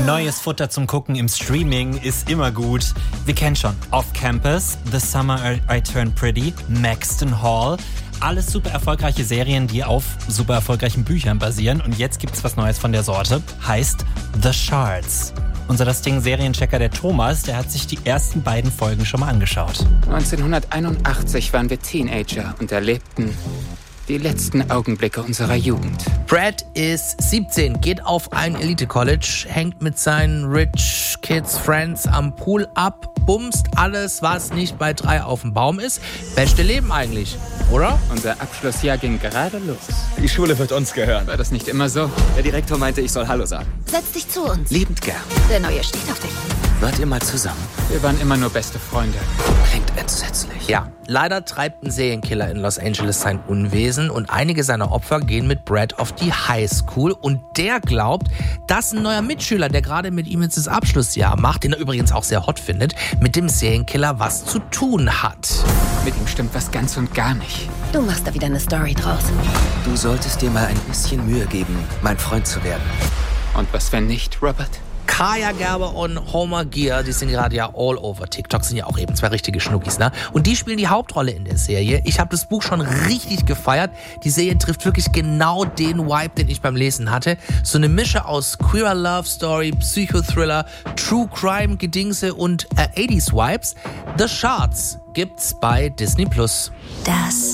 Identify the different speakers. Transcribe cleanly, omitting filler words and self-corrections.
Speaker 1: Neues Futter zum Gucken im Streaming ist immer gut. Wir kennen schon Off Campus, The Summer I Turned Pretty, Maxton Hall. Alles super erfolgreiche Serien, die auf super erfolgreichen Büchern basieren. Und jetzt gibt's was Neues von der Sorte. Heißt The Shards. Unser das Ding Serienchecker, der Thomas, der hat sich die ersten beiden Folgen schon mal angeschaut.
Speaker 2: 1981 waren wir Teenager und erlebten die letzten Augenblicke unserer Jugend.
Speaker 3: Brad ist 17, geht auf ein Elite-College, hängt mit seinen Rich Kids Friends am Pool ab, bumst alles, was nicht bei 3 auf dem Baum ist. Beste Leben eigentlich, oder?
Speaker 2: Unser Abschlussjahr ging gerade los.
Speaker 4: Die Schule wird uns gehören.
Speaker 2: War das nicht immer so?
Speaker 4: Der Direktor meinte, ich soll Hallo sagen.
Speaker 5: Setz dich zu uns.
Speaker 4: Liebend gern.
Speaker 5: Der Neue steht auf dich.
Speaker 4: Wart ihr mal zusammen?
Speaker 2: Wir waren immer nur beste Freunde.
Speaker 4: Klingt entsetzlich.
Speaker 3: Ja, leider treibt ein Serienkiller in Los Angeles sein Unwesen und einige seiner Opfer gehen mit Brad auf die Highschool und der glaubt, dass ein neuer Mitschüler, der gerade mit ihm jetzt das Abschlussjahr macht, den er übrigens auch sehr hot findet, mit dem Serienkiller was zu tun hat.
Speaker 2: Mit ihm stimmt was ganz und gar nicht.
Speaker 5: Du machst da wieder eine Story draus.
Speaker 4: Du solltest dir mal ein bisschen Mühe geben, mein Freund zu werden.
Speaker 2: Und was wenn nicht, Robert?
Speaker 3: Kaya Gerber und Homer Gear, die sind gerade ja all over TikTok, sind ja auch eben 2 richtige Schnuckis, ne? Und die spielen die Hauptrolle in der Serie. Ich habe das Buch schon richtig gefeiert. Die Serie trifft wirklich genau den Vibe, den ich beim Lesen hatte. So eine Mische aus queerer Love Story, Psychothriller, True Crime Gedingse und 80s Vibes. The Shards gibt's bei Disney+.
Speaker 5: Das